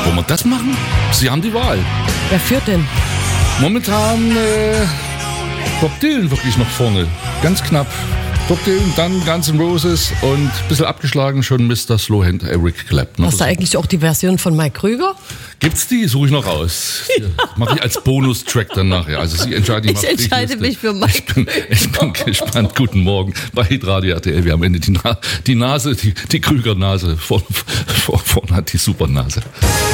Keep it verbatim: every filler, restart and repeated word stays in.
Wollen wir das machen? Sie haben die Wahl. Wer führt denn? Momentan äh, Bob Dylan wirklich noch vorne. Ganz knapp. Bob Dylan, dann Guns N' Roses und ein bisschen abgeschlagen schon Mister Slowhand Eric Clapton. Hast du eigentlich auch die Version von Mike Krüger? Gibt's die? Suche ich noch raus. Ja. Mache ich als Bonustrack dann nachher. Also Sie entscheiden. Ich entscheide mich für Mike ich bin, ich bin gespannt. Guten Morgen bei Hitradio R T L. Wir haben Ende die, Na- die Nase, die, die Krüger-Nase. Vorne, vorne hat die Supernase.